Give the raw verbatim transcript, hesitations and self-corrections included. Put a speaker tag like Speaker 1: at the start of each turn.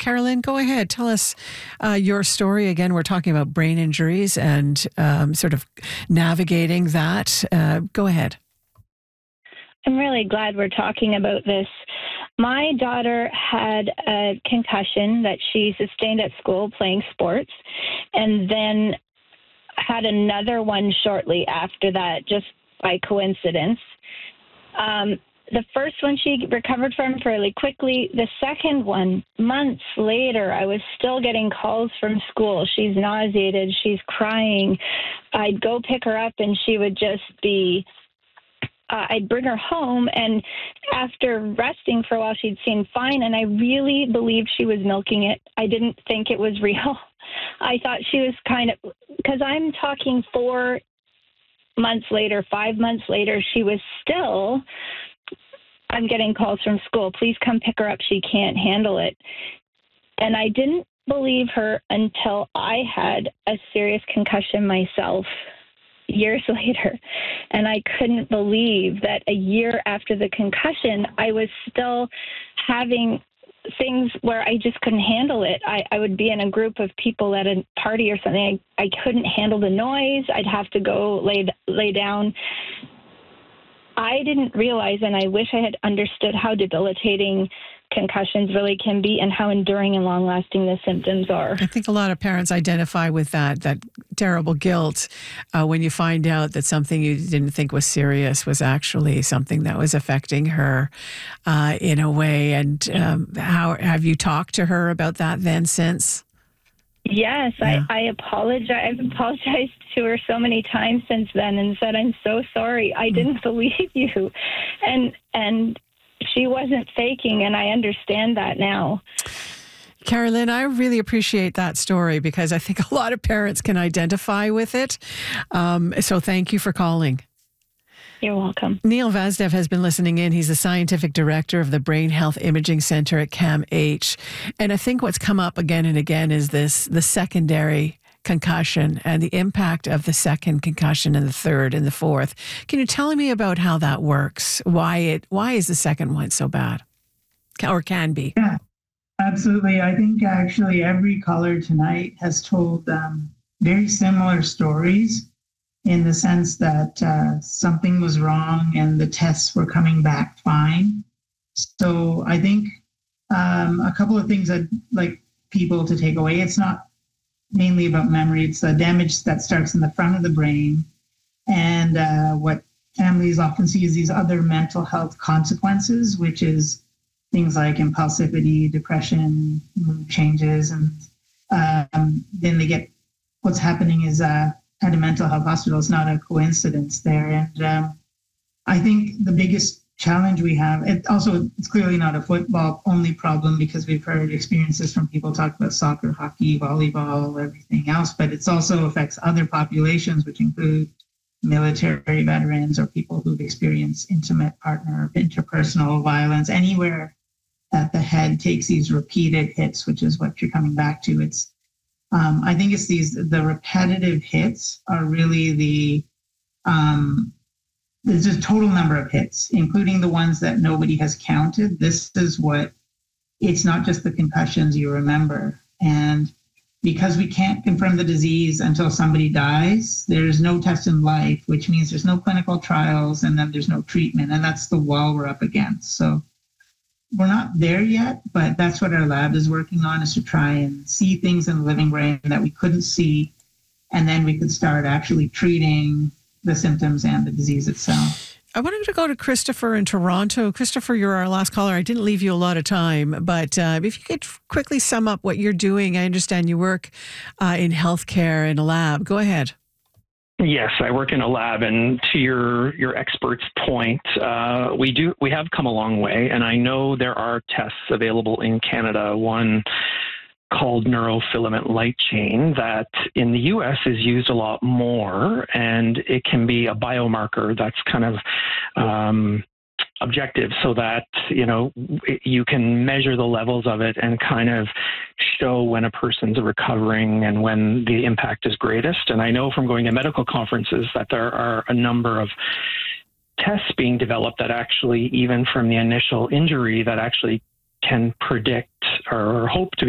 Speaker 1: Carolyn, go ahead. Tell us uh, your story. Again, we're talking about brain injuries and um, sort of navigating that. Uh, go ahead.
Speaker 2: I'm really glad we're talking about this. My daughter had a concussion that she sustained at school playing sports, and then had another one shortly after that, just by coincidence. Um, the first one she recovered from fairly quickly. The second one, months later, I was still getting calls from school. She's nauseated. She's crying. I'd go pick her up, and she would just be... Uh, I'd bring her home, and after resting for a while, she'd seemed fine, and I really believed she was milking it. I didn't think it was real. I thought she was kind of, because I'm talking four months later, five months later, she was still, I'm getting calls from school, please come pick her up, she can't handle it. And I didn't believe her until I had a serious concussion myself years later. And I couldn't believe that a year after the concussion, I was still having things where I just couldn't handle it. I, I would be in a group of people at a party or something. I, I couldn't handle the noise. I'd have to go lay, lay down. I didn't realize, and I wish I had understood how debilitating concussions really can be and how enduring and long-lasting the symptoms are.
Speaker 1: I think a lot of parents identify with that, that terrible guilt uh, when you find out that something you didn't think was serious was actually something that was affecting her uh, in a way. And um, how have you talked to her about that then since?
Speaker 2: Yes, yeah. I, I apologize. I've apologized to her so many times since then and said, I'm so sorry. I didn't believe you. And, and, she wasn't faking, and I understand that now.
Speaker 1: Carolyn, I really appreciate that story because I think a lot of parents can identify with it. Um, so thank you for calling.
Speaker 2: You're welcome.
Speaker 1: Neil Vazdev has been listening in. He's the scientific director of the Brain Health Imaging Center at CAMH. And I think what's come up again and again is this, the secondary concussion and the impact of the second concussion and the third and the fourth. Can you tell me about how that works? Why it? Why is the second one so bad? Or can be?
Speaker 3: Yeah, absolutely. I think actually every caller tonight has told um, very similar stories in the sense that uh, something was wrong and the tests were coming back fine. So I think um, a couple of things I'd like people to take away. It's not mainly about memory. It's the damage that starts in the front of the brain. And uh, what families often see is these other mental health consequences, which is things like impulsivity, depression, mood changes. And um, then they get, what's happening is uh, at a mental health hospital, it's not a coincidence there. And um, I think the biggest challenge we have, it also, it's clearly not a football only problem because we've heard experiences from people talk about soccer, hockey, volleyball, everything else, but it also affects other populations, which include military veterans or people who've experienced intimate partner, interpersonal violence, anywhere that the head takes these repeated hits, which is what you're coming back to. It's, um, I think it's these, the repetitive hits are really the, um, there's a total number of hits, including the ones that nobody has counted. This is what, it's not just the concussions you remember. And because we can't confirm the disease until somebody dies, there's no test in life, which means there's no clinical trials and then there's no treatment. And that's the wall we're up against. So we're not there yet, but that's what our lab is working on, is to try and see things in the living brain that we couldn't see. And then we could start actually treating the symptoms and the disease itself.
Speaker 1: I wanted to go to Christopher in Toronto. Christopher, you're our last caller. I didn't leave you a lot of time, but uh, if you could quickly sum up what you're doing. I understand you work uh, in healthcare in a lab. Go ahead.
Speaker 4: Yes, I work in a lab, and to your your expert's point, uh, we do we have come a long way, and I know there are tests available in Canada. One called neurofilament light chain that in the U S is used a lot more, and it can be a biomarker that's kind of um, objective, so that, you know, you can measure the levels of it and kind of show when a person's recovering and when the impact is greatest. And I know from going to medical conferences that there are a number of tests being developed that actually, even from the initial injury, that actually can predict or hope to be